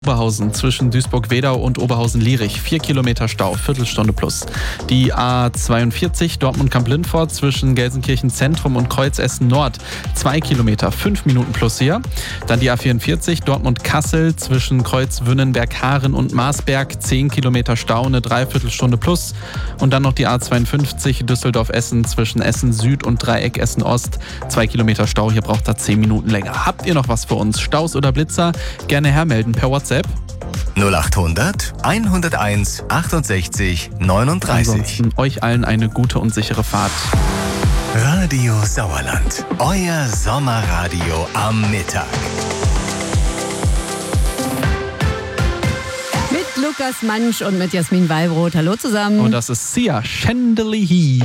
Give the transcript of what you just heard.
Oberhausen zwischen Duisburg-Wedau und Oberhausen-Lierich. 4 Kilometer Stau, Viertelstunde plus. Die A42 Dortmund-Kamp-Lindfort zwischen Gelsenkirchen-Zentrum und Kreuz-Essen-Nord. 2 Kilometer, 5 Minuten plus hier. Dann die A44 Dortmund-Kassel zwischen Kreuz-Wünnenberg-Haaren und Marsberg. 10 Kilometer Stau, eine Dreiviertelstunde plus. Und dann noch die A52 Düsseldorf-Essen zwischen Essen-Süd und Dreieck Essen-Ost. 2 Kilometer Stau, hier braucht er 10 Minuten länger. Habt ihr noch was für uns? Staus oder Blitzer? Gerne hermelden per WhatsApp. 0800 101 68 39. Ansonsten euch allen eine gute und sichere Fahrt. Radio Sauerland, euer Sommerradio am Mittag. Mit Lukas Mansch und mit Jasmin Wallbrot. Hallo zusammen. Und das ist Sia Chandelier.